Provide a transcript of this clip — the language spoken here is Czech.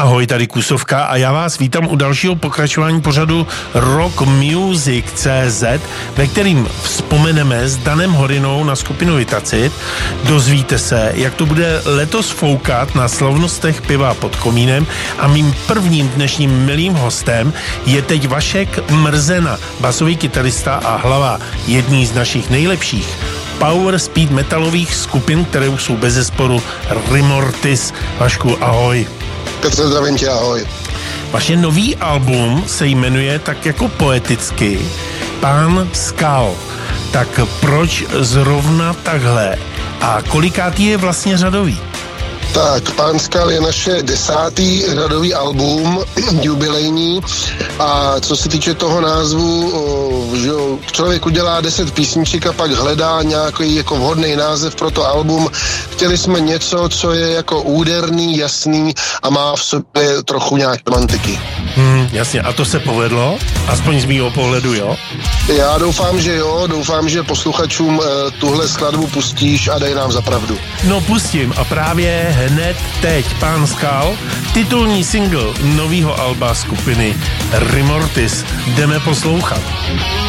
Ahoj, tady Kusovka a já vás vítám u dalšího pokračování pořadu Rock Music CZ, ve kterým vzpomeneme s Danem Horinou na skupinu Vitacit. Dozvíte se, jak to bude letos foukat na slavnostech piva pod komínem a mým prvním dnešním milým hostem je teď Vašek Mrzena, basový kytarista a hlava jedný z našich nejlepších power speed metalových skupin, které už jsou bezesporu Rimortis. Vašku, ahoj. Petře, zdravím tě, ahoj. Vaše nový album se jmenuje tak jako poeticky Pán skal. Tak proč zrovna takhle? A kolikátý je vlastně řadový? Tak, Pán skal je naše 10. řadový album, jubilejní, a co se týče toho názvu, že člověk udělá 10 písniček a pak hledá nějaký jako vhodný název pro to album. Chtěli jsme něco, co je jako úderný, jasný a má v sobě trochu nějaké romantiky. Jasně, a to se povedlo? Aspoň z mýho pohledu, jo? Já doufám, že jo, doufám, že posluchačům tuhle skladbu pustíš a dej nám za pravdu. No pustím a právě hned teď Pán skal, titulní single novýho alba skupiny Rimortis. Jdeme poslouchat.